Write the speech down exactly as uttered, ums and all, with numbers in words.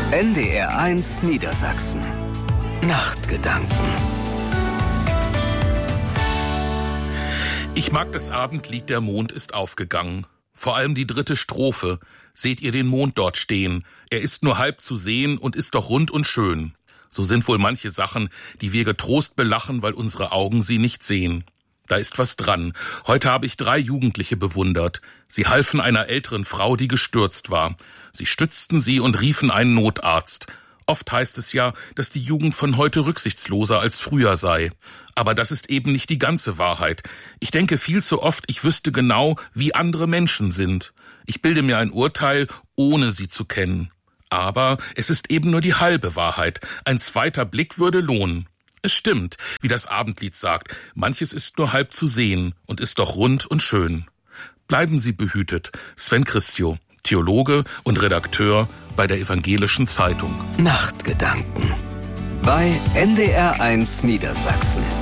N D R eins Niedersachsen. Nachtgedanken. Ich mag das Abendlied Der Mond ist aufgegangen. Vor allem die dritte Strophe. Seht ihr den Mond dort stehen? Er ist nur halb zu sehen und ist doch rund und schön. So sind wohl manche Sachen, die wir getrost belachen, weil unsere Augen sie nicht sehen. Da ist was dran. Heute habe ich drei Jugendliche bewundert. Sie halfen einer älteren Frau, die gestürzt war. Sie stützten sie und riefen einen Notarzt. Oft heißt es ja, dass die Jugend von heute rücksichtsloser als früher sei. Aber das ist eben nicht die ganze Wahrheit. Ich denke viel zu oft, ich wüsste genau, wie andere Menschen sind. Ich bilde mir ein Urteil, ohne sie zu kennen. Aber es ist eben nur die halbe Wahrheit. Ein zweiter Blick würde lohnen. Es stimmt, wie das Abendlied sagt, manches ist nur halb zu sehen und ist doch rund und schön. Bleiben Sie behütet. Sven Christio, Theologe und Redakteur bei der Evangelischen Zeitung. Nachtgedanken bei N D R eins Niedersachsen.